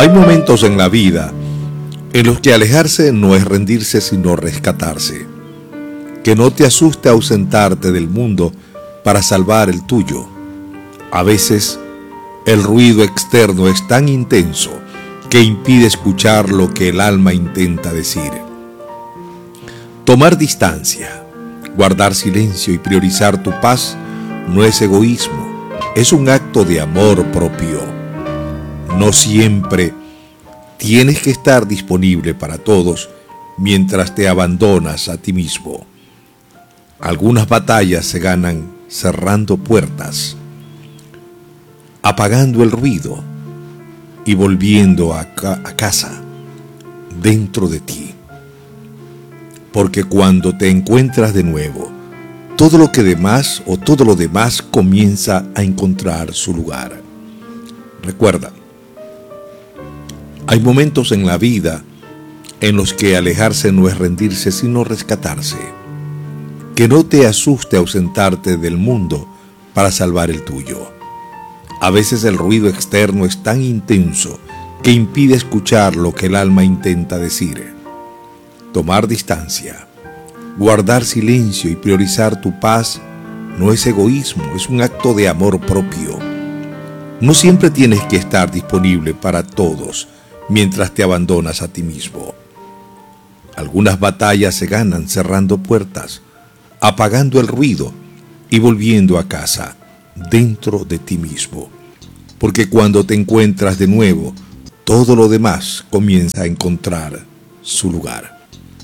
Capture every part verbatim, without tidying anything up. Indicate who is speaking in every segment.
Speaker 1: Hay momentos en la vida en los que alejarse no es rendirse sino rescatarse. Que no te asuste ausentarte del mundo para salvar el tuyo. A veces el ruido externo es tan intenso que impide escuchar lo que el alma intenta decir. Tomar distancia, guardar silencio y priorizar tu paz no es egoísmo, es un acto de amor propio. No siempre tienes que estar disponible para todos mientras te abandonas a ti mismo. Algunas batallas se ganan cerrando puertas, apagando el ruido y volviendo a, ca- a casa, dentro de ti. Porque cuando te encuentras de nuevo, todo lo que demás o todo lo demás comienza a encontrar su lugar. Recuerda, hay momentos en la vida en los que alejarse no es rendirse sino rescatarse. Que no te asuste ausentarte del mundo para salvar el tuyo. A veces el ruido externo es tan intenso que impide escuchar lo que el alma intenta decir. Tomar distancia, guardar silencio y priorizar tu paz no es egoísmo, es un acto de amor propio. No siempre tienes que estar disponible para todos mientras te abandonas a ti mismo. Algunas batallas se ganan cerrando puertas, apagando el ruido y volviendo a casa, dentro de ti mismo. Porque cuando te encuentras de nuevo, todo lo demás comienza a encontrar su lugar.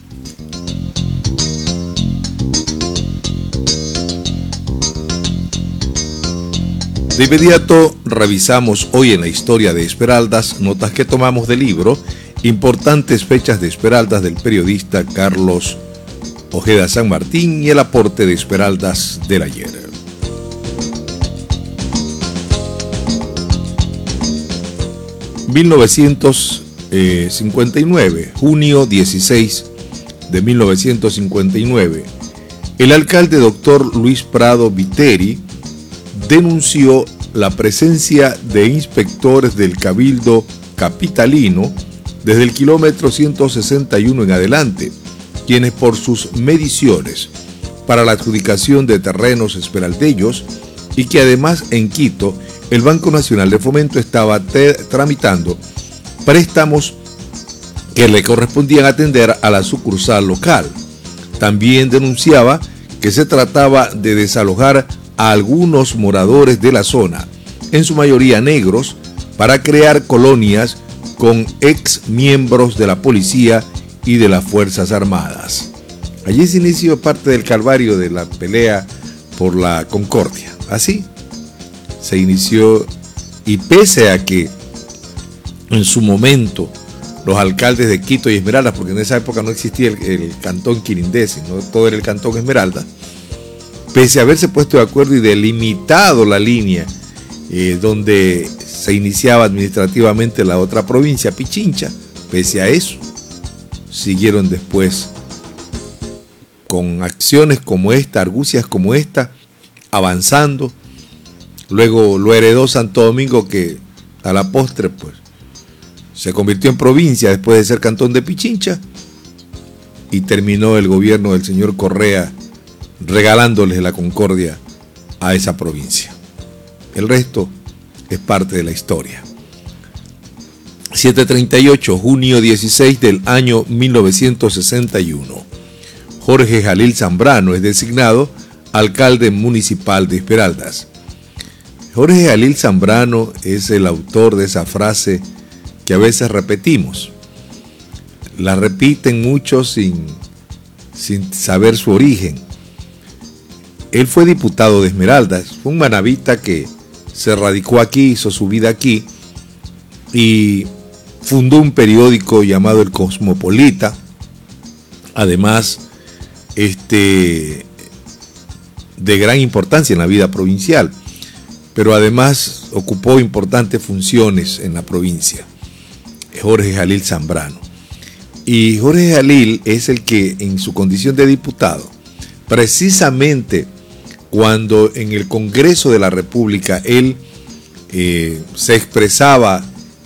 Speaker 1: De inmediato revisamos hoy en la historia de Esmeraldas notas que tomamos del libro Importantes fechas de Esmeraldas del periodista Carlos Ojeda San Martín y el aporte de Esmeraldas del ayer. mil novecientos cincuenta y nueve, junio dieciséis de mil novecientos cincuenta y nueve, el alcalde doctor Luis Prado Viteri denunció la presencia de inspectores del Cabildo capitalino desde el kilómetro ciento sesenta y uno en adelante, quienes por sus mediciones para la adjudicación de terrenos esmeraldeños y que además en Quito el Banco Nacional de Fomento estaba te- tramitando préstamos que le correspondían atender a la sucursal local. También denunciaba que se trataba de desalojar a algunos moradores de la zona, en su mayoría negros, para crear colonias con ex miembros de la policía y de las Fuerzas Armadas. Allí se inició parte del calvario de la pelea por la concordia. Así se inició, y pese a que en su momento los alcaldes de Quito y Esmeraldas, porque en esa época no existía el, el cantón Quirindé, sino todo era el cantón Esmeralda, pese a haberse puesto de acuerdo y delimitado la línea eh, donde se iniciaba administrativamente la otra provincia, Pichincha, pese a eso, siguieron después con acciones como esta, argucias como esta, avanzando. Luego lo heredó Santo Domingo, que a la postre pues se convirtió en provincia después de ser cantón de Pichincha, y terminó el gobierno del señor Correa regalándoles la concordia a esa provincia. El resto es parte de la historia. siete treinta y ocho, junio dieciséis del año mil novecientos sesenta y uno. Jorge Jalil Zambrano es designado alcalde municipal de Esmeraldas. Jorge Jalil Zambrano es el autor de esa frase que a veces repetimos. La repiten muchos sin, sin saber su origen. Él fue diputado de Esmeraldas, fue un manabita que se radicó aquí, hizo su vida aquí y fundó un periódico llamado El Cosmopolita. Además, este, de gran importancia en la vida provincial, pero además ocupó importantes funciones en la provincia. Jorge Jalil Zambrano. Y Jorge Jalil es el que, en su condición de diputado, precisamente cuando en el Congreso de la República él eh, se expresaba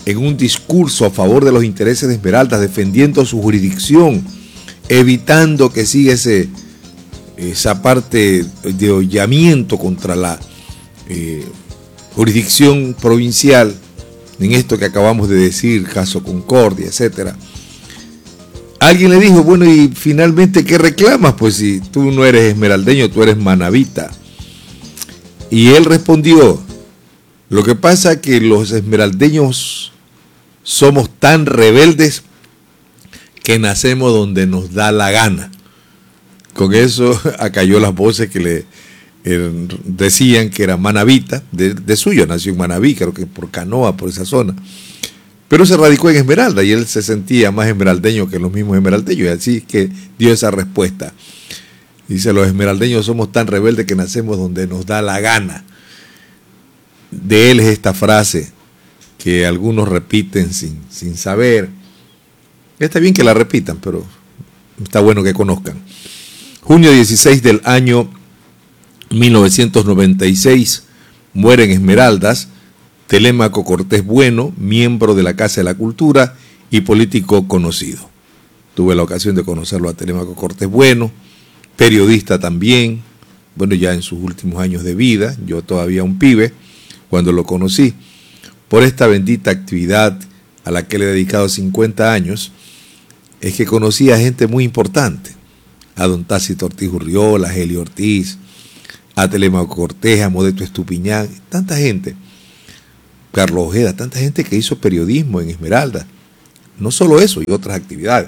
Speaker 1: en un discurso a favor de los intereses de Esmeraldas, defendiendo su jurisdicción, evitando que siga ese, esa parte de hollamiento contra la eh, jurisdicción provincial, en esto que acabamos de decir, caso Concordia, etcétera. Alguien le dijo, bueno, y finalmente, ¿qué reclamas? Pues si tú no eres esmeraldeño, tú eres manabita. Y él respondió, lo que pasa es que los esmeraldeños somos tan rebeldes que nacemos donde nos da la gana. Con eso acalló las voces que le eh, decían que era manabita, de, de suyo, nació en Manabí, creo que por Canoa, por esa zona. Pero se radicó en Esmeralda y él se sentía más esmeraldeño que los mismos esmeraldeños, y así que dio esa respuesta. Dice, los esmeraldeños somos tan rebeldes que nacemos donde nos da la gana. De él es esta frase que algunos repiten sin, sin saber. Está bien que la repitan, pero está bueno que conozcan. Junio dieciséis del año mil novecientos noventa y seis, muere en Esmeraldas Telémaco Cortés Bueno, miembro de la Casa de la Cultura y político conocido. Tuve la ocasión de conocerlo a Telémaco Cortés Bueno, periodista también, bueno, ya en sus últimos años de vida, yo todavía un pibe cuando lo conocí, por esta bendita actividad a la que le he dedicado cincuenta años, es que conocí a gente muy importante, a don Tácito Ortiz Urriola, a Helio Ortiz, a Telémaco Cortés, a Modesto Estupiñán, tanta gente, Carlos Ojeda, tanta gente que hizo periodismo en Esmeralda, no solo eso, y otras actividades.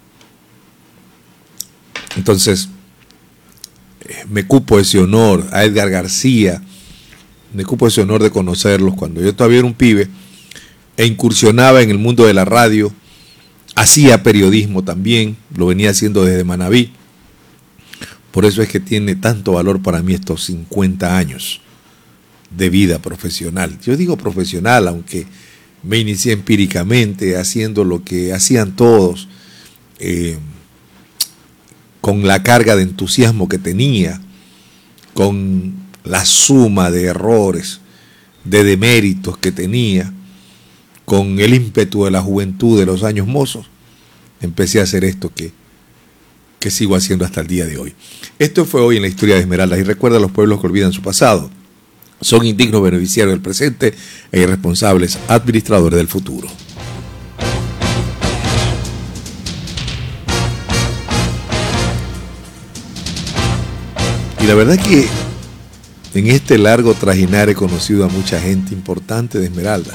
Speaker 1: Entonces, me cupo ese honor, a Edgar García, me cupo ese honor de conocerlos cuando yo todavía era un pibe e incursionaba en el mundo de la radio, hacía periodismo también, lo venía haciendo desde Manabí. Por eso es que tiene tanto valor para mí estos cincuenta años de vida profesional. Yo digo profesional, aunque me inicié empíricamente haciendo lo que hacían todos, eh, con la carga de entusiasmo que tenía, con la suma de errores, de deméritos que tenía, con el ímpetu de la juventud de los años mozos, empecé a hacer esto que, que sigo haciendo hasta el día de hoy. Esto fue hoy en la historia de Esmeraldas, y recuerda a los pueblos que olvidan su pasado. Son indignos beneficiarios del presente e irresponsables administradores del futuro. Y la verdad es que en este largo trajinar he conocido a mucha gente importante de Esmeralda.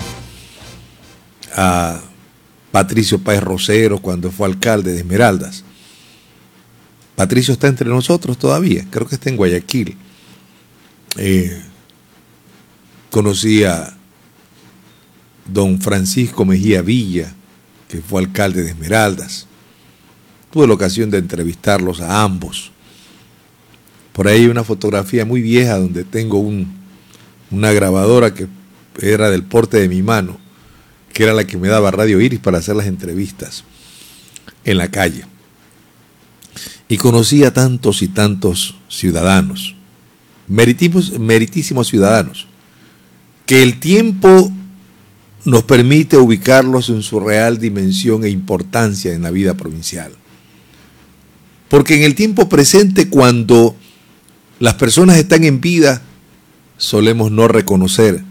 Speaker 1: A Patricio Páez Rosero cuando fue alcalde de Esmeraldas. Patricio está entre nosotros todavía, creo que está en Guayaquil. Eh, conocí a don Francisco Mejía Villa, que fue alcalde de Esmeraldas. Tuve la ocasión de entrevistarlos a ambos. Por ahí hay una fotografía muy vieja donde tengo un, una grabadora que era del porte de mi mano, que era la que me daba Radio Iris para hacer las entrevistas en la calle. Y conocí a tantos y tantos ciudadanos, meritísimos, meritísimos ciudadanos, que el tiempo nos permite ubicarlos en su real dimensión e importancia en la vida provincial. Porque en el tiempo presente, cuando las personas están en vida, solemos no reconocer,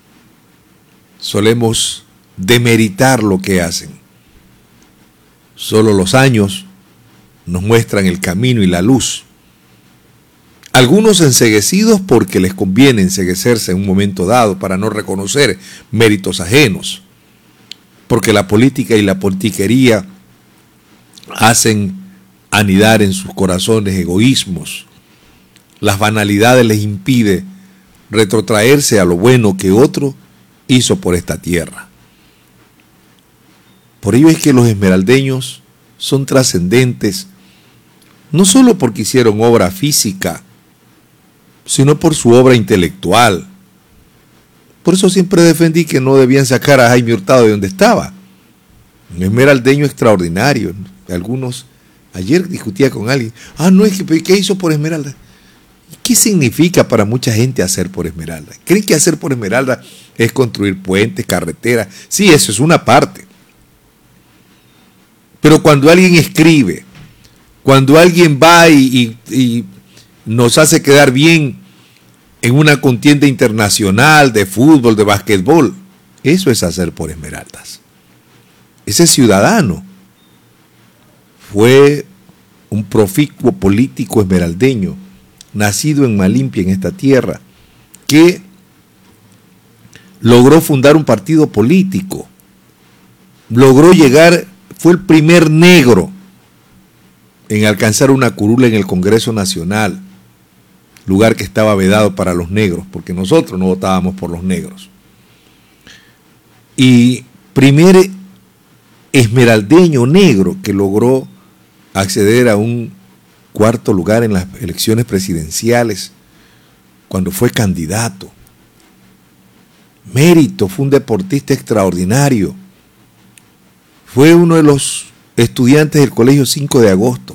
Speaker 1: solemos demeritar lo que hacen. Solo los años nos muestran el camino y la luz. Algunos enceguecidos porque les conviene enceguecerse en un momento dado para no reconocer méritos ajenos, porque la política y la politiquería hacen anidar en sus corazones egoísmos. Las banalidades les impide retrotraerse a lo bueno que otro hizo por esta tierra. Por ello es que los esmeraldeños son trascendentes, no solo porque hicieron obra física, sino por su obra intelectual. Por eso siempre defendí que no debían sacar a Jaime Hurtado de donde estaba. Un esmeraldeño extraordinario. Algunos, ayer discutía con alguien, ah, no, es que, ¿qué hizo por Esmeralda? ¿Qué significa para mucha gente hacer por Esmeralda? ¿Creen que hacer por Esmeralda es construir puentes, carreteras? Sí, eso es una parte. Pero cuando alguien escribe, cuando alguien va y, y, y nos hace quedar bien en una contienda internacional de fútbol, de básquetbol, eso es hacer por Esmeraldas. Ese ciudadano fue un proficuo político esmeraldeño, nacido en Malimpia, en esta tierra, que logró fundar un partido político, logró llegar, fue el primer negro en alcanzar una curula en el Congreso Nacional, lugar que estaba vedado para los negros, porque nosotros no votábamos por los negros. Y primer esmeraldeño negro que logró acceder a un cuarto lugar en las elecciones presidenciales cuando fue candidato. Mérito, fue un deportista extraordinario. Fue uno de los estudiantes del Colegio cinco de agosto.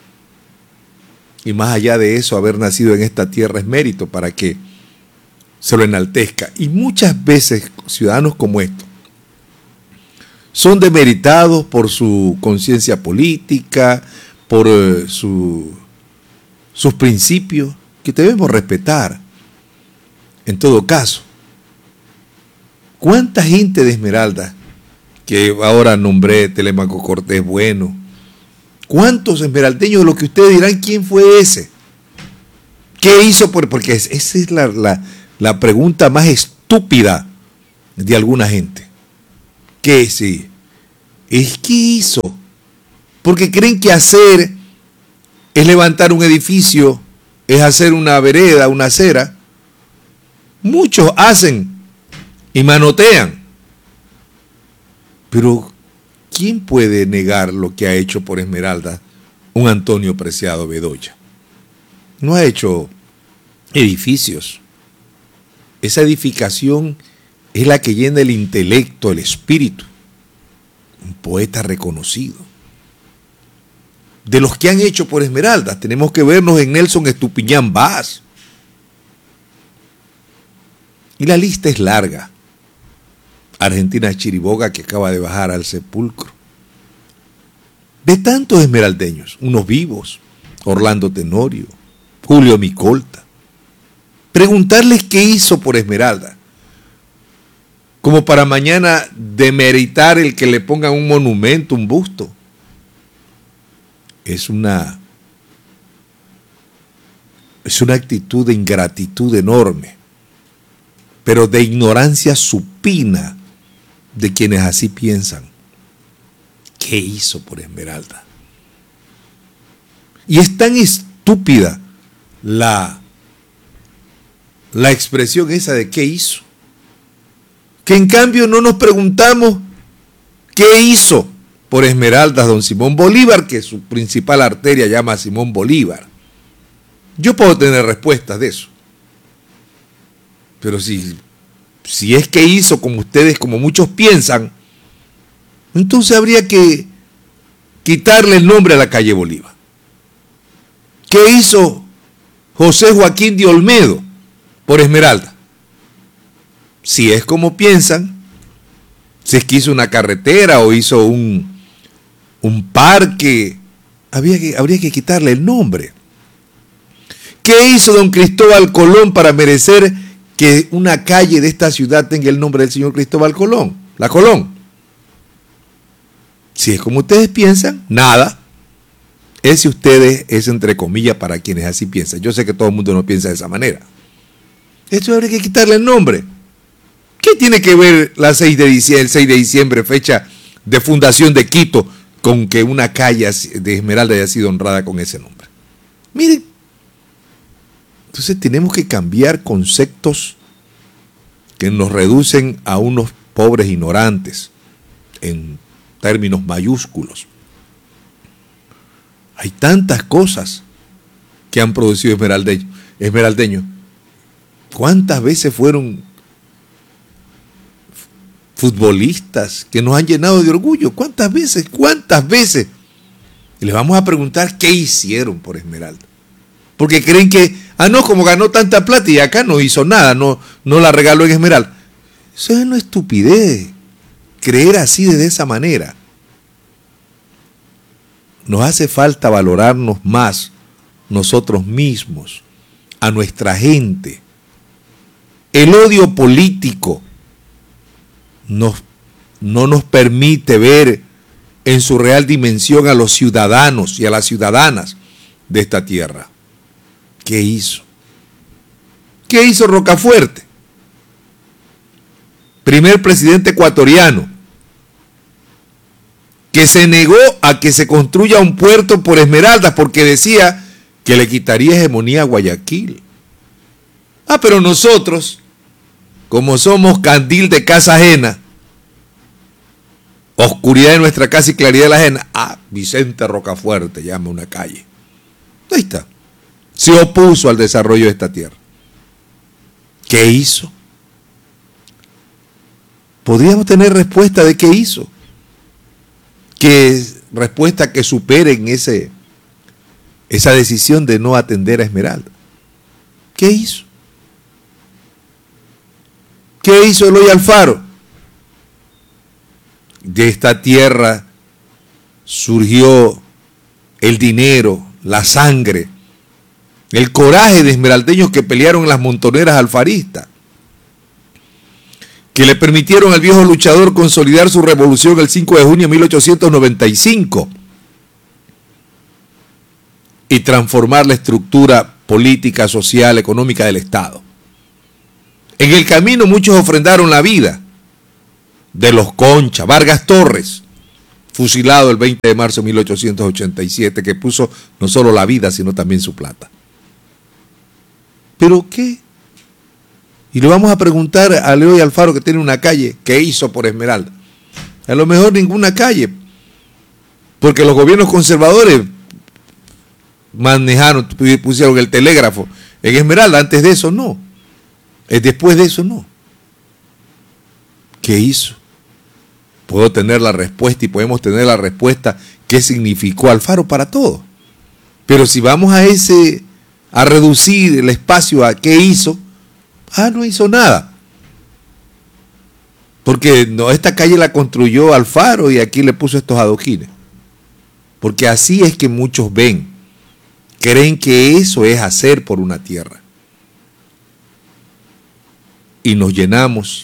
Speaker 1: Y más allá de eso, haber nacido en esta tierra es mérito para que se lo enaltezca. Y muchas veces ciudadanos como estos son demeritados por su conciencia política, por eh, su, sus principios, que debemos respetar. En todo caso, ¿cuánta gente de Esmeralda, que ahora nombré Telemaco Cortés Bueno, cuántos esmeraldeños de los que ustedes dirán, ¿quién fue ese? ¿Qué hizo? Por, porque esa es la, la, la pregunta más estúpida de alguna gente. ¿Qué sí? ¿Es qué hizo? Porque creen que hacer es levantar un edificio, es hacer una vereda, una acera. Muchos hacen y manotean. Pero ¿quién puede negar lo que ha hecho por Esmeralda un Antonio Preciado Bedoya? No ha hecho edificios. Esa edificación es la que llena el intelecto, el espíritu. Un poeta reconocido. De los que han hecho por Esmeralda, tenemos que vernos en Nelson Estupiñán Vaz. Y la lista es larga. Argentina Chiriboga, que acaba de bajar al sepulcro. De tantos esmeraldeños, unos vivos, Orlando Tenorio, Julio Micolta. Preguntarles qué hizo por Esmeralda, como para mañana demeritar el que le pongan un monumento, un busto. Es una, es una actitud de ingratitud enorme, pero de ignorancia supina de quienes así piensan. ¿Qué hizo por Esmeralda? Y es tan estúpida la, la expresión esa de qué hizo, que en cambio no nos preguntamos qué hizo por Esmeraldas don Simón Bolívar, que su principal arteria llama a Simón Bolívar. Yo puedo tener respuestas de eso. Pero si, si es que hizo como ustedes, como muchos piensan, entonces habría que quitarle el nombre a la calle Bolívar. ¿Qué hizo José Joaquín de Olmedo por Esmeralda? Si es como piensan, si es que hizo una carretera o hizo un, un parque, habría que, habría que quitarle el nombre. ¿Qué hizo don Cristóbal Colón para merecer que una calle de esta ciudad tenga el nombre del señor Cristóbal Colón? La Colón. Si es como ustedes piensan, nada. Ese ustedes es entre comillas para quienes así piensan. Yo sé que todo el mundo no piensa de esa manera. Esto habría que quitarle el nombre. ¿Qué tiene que ver la seis de diciembre, el seis de diciembre, fecha de fundación de Quito, con que una calle de Esmeralda haya sido honrada con ese nombre? Miren, entonces tenemos que cambiar conceptos que nos reducen a unos pobres ignorantes en términos mayúsculos. Hay tantas cosas que han producido esmeraldeños. Esmeraldeño. ¿Cuántas veces fueron futbolistas que nos han llenado de orgullo? ¿Cuántas veces? ¿Cuántas veces? Y les vamos a preguntar qué hicieron por Esmeralda. Porque creen que Ah, no, como ganó tanta plata y acá no hizo nada, no, no la regaló en Esmeralda. Eso es una estupidez, creer así de esa manera. Nos hace falta valorarnos más nosotros mismos, a nuestra gente. El odio político nos, no nos permite ver en su real dimensión a los ciudadanos y a las ciudadanas de esta tierra. ¿Qué hizo? ¿Qué hizo Rocafuerte? Primer presidente ecuatoriano que se negó a que se construya un puerto por Esmeraldas porque decía que le quitaría hegemonía a Guayaquil. Ah, pero nosotros, como somos candil de casa ajena, oscuridad de nuestra casa y claridad de la ajena, ah, Vicente Rocafuerte llama una calle. Ahí está. Se opuso al desarrollo de esta tierra. ¿Qué hizo? Podríamos tener respuesta de qué hizo. Que respuesta que superen ese, esa decisión de no atender a Esmeralda. ¿Qué hizo? ¿Qué hizo Eloy Alfaro? De esta tierra surgió el dinero, la sangre, el coraje de esmeraldeños que pelearon en las montoneras alfaristas, que le permitieron al viejo luchador consolidar su revolución el cinco de junio de mil ochocientos noventa y cinco y transformar la estructura política, social, económica del Estado. En el camino muchos ofrendaron la vida. De los Concha, Vargas Torres, fusilado el veinte de marzo de mil ochocientos ochenta y siete, que puso no solo la vida, sino también su plata. ¿Pero qué? Y le vamos a preguntar a Eloy Alfaro, que tiene una calle, ¿qué hizo por Esmeralda? A lo mejor ninguna calle, porque los gobiernos conservadores manejaron, pusieron el telégrafo en Esmeralda, antes de eso no, después de eso no. ¿Qué hizo? Puedo tener la respuesta y podemos tener la respuesta qué significó Alfaro para todo. Pero si vamos a ese, a reducir el espacio a qué hizo, ah, no hizo nada. Porque no, esta calle la construyó Alfaro y aquí le puso estos adoquines. Porque así es que muchos ven, creen que eso es hacer por una tierra. Y nos llenamos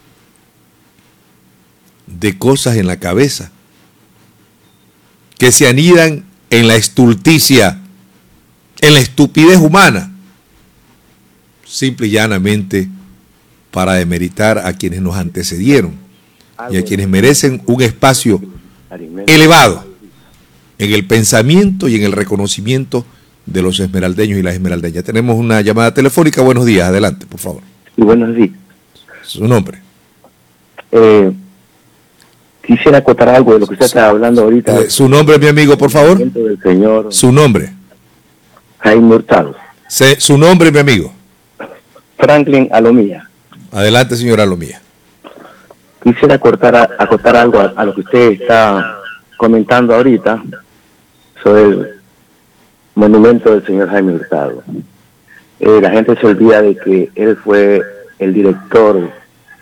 Speaker 1: de cosas en la cabeza que se anidan en la estulticia, en la estupidez humana, simple y llanamente para demeritar a quienes nos antecedieron y a quienes merecen un espacio elevado en el pensamiento y en el reconocimiento de los esmeraldeños y las esmeraldeñas. Tenemos una llamada telefónica. Buenos días, adelante, por favor.
Speaker 2: Y buenos días.
Speaker 1: Su nombre.
Speaker 2: Eh, quisiera acotar algo de lo que usted está hablando ahorita.
Speaker 1: Eh, su nombre, mi amigo, por favor.
Speaker 2: Del señor
Speaker 1: su nombre.
Speaker 2: Jaime Hurtado.
Speaker 1: Se, su nombre, mi amigo.
Speaker 2: Franklin Alomía.
Speaker 1: Adelante, señor Alomía.
Speaker 2: Quisiera acotar, a, acotar algo a, a lo que usted está comentando ahorita sobre el monumento del señor Jaime Hurtado. Eh, la gente se olvida de que él fue el director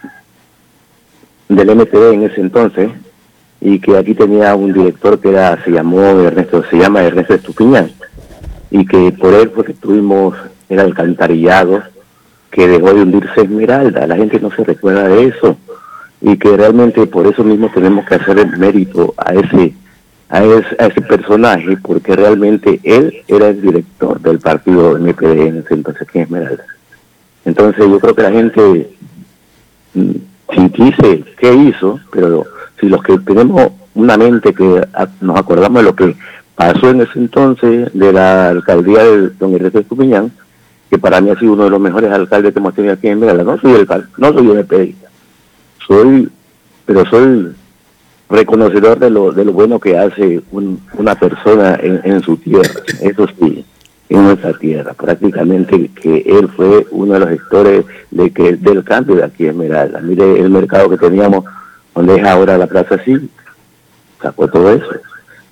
Speaker 2: del M P D en ese entonces y que aquí tenía un director que era se llamó Ernesto se llama Ernesto Estupiñán y que por él fue que tuvimos el alcantarillado que dejó de hundirse Esmeralda. La gente no se recuerda de eso y que realmente por eso mismo tenemos que hacer el mérito a ese a ese, a ese personaje, porque realmente él era el director del partido M P D en ese entonces que Esmeralda. Entonces yo creo que la gente si dice qué hizo, pero si los que tenemos una mente que a, nos acordamos de lo que pasó en ese entonces de la alcaldía de don Ernesto Estupiñán, que para mí ha sido uno de los mejores alcaldes que hemos tenido aquí en Esmeralda. No soy el no soy M P D, soy, pero soy reconocedor de lo de lo bueno que hace un, una persona en, en su tierra. Eso sí, en nuestra tierra, prácticamente que él fue uno de los gestores de que del cambio de aquí en Esmeralda. Mire el mercado que teníamos, donde es ahora la Plaza Cívica, sacó todo eso.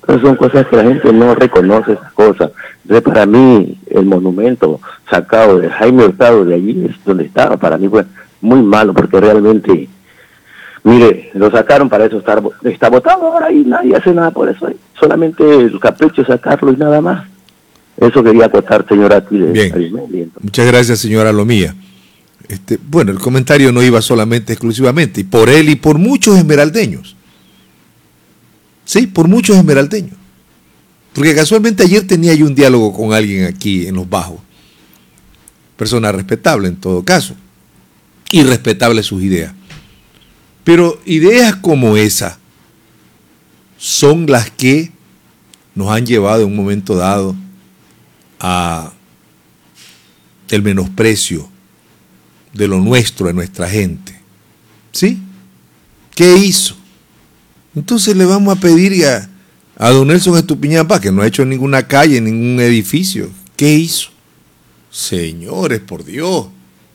Speaker 2: Entonces son cosas que la gente no reconoce, esas cosas. Entonces para mí el monumento sacado de Jaime Hurtado de allí es donde estaba, para mí fue muy malo, porque realmente, mire, lo sacaron para eso, estar, está votado ahora y nadie hace nada por eso, ¿eh? Solamente el capricho es sacarlo y nada más. Eso quería acotar, señora, aquí de
Speaker 1: Bien, muchas gracias, señora Lomía. Este, bueno, el comentario no iba solamente, exclusivamente, y por él y por muchos esmeraldeños. Sí, por muchos esmeraldeños. Porque casualmente ayer tenía yo un diálogo con alguien aquí en Los Bajos. Persona respetable en todo caso. Y respetable sus ideas. Pero ideas como esa son las que nos han llevado en un momento dado a el menosprecio de lo nuestro, de nuestra gente. ¿Sí? ¿Qué hizo? Entonces le vamos a pedir a, a don Nelson Estupiñán Paz, que no ha hecho ninguna calle, ningún edificio. ¿Qué hizo? Señores, por Dios.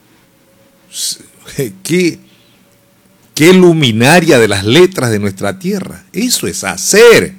Speaker 1: ¿Qué, qué luminaria de las letras de nuestra tierra? Eso es hacer.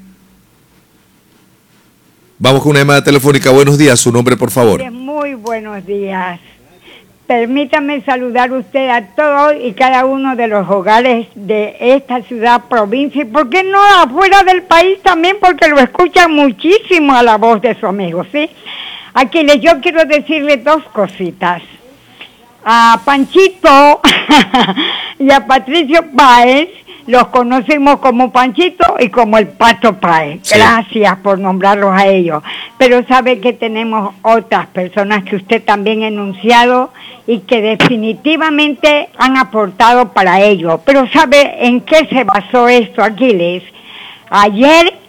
Speaker 1: Vamos con una llamada telefónica. Buenos días, su nombre, por favor.
Speaker 3: Muy buenos días. Permítame saludar a usted a todos y cada uno de los hogares de esta ciudad, provincia, y por qué no afuera del país también, porque lo escuchan muchísimo a la voz de su amigo, ¿sí? A quienes yo quiero decirle dos cositas. A Panchito y a Patricio Páez, los conocemos como Panchito y como el Pato Páez. Sí. Gracias por nombrarlos a ellos. Pero sabe que tenemos otras personas que usted también ha enunciado y que definitivamente han aportado para ello. Pero ¿sabe en qué se basó esto, Aquiles? Ayer